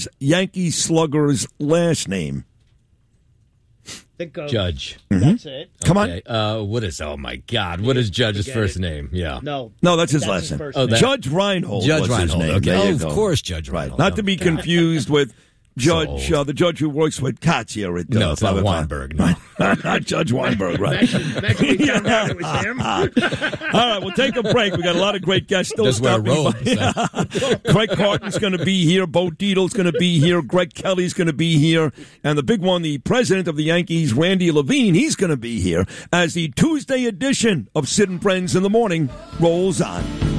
Yankee slugger's last name? Judge. That's it. Come on. What is? Oh my God! What is Judge's first name? Yeah. No, that's his last name. Judge Reinhold. Judge was Reinhold. his name. Okay. Of course, Judge Reinhold. Not to be confused with Judge, the judge who works with Katz here at no, it's not Weinberg. No, not Judge Weinberg. Right. Imagine we found out it was him. All right, we'll take a break. We got a lot of great guests still stopping by. Craig Carton's going to be here. Bo Dietl's going to be here. Greg Kelly's going to be here, and the big one, the president of the Yankees, Randy Levine, he's going to be here as the Tuesday edition of Sid and Friends in the Morning rolls on.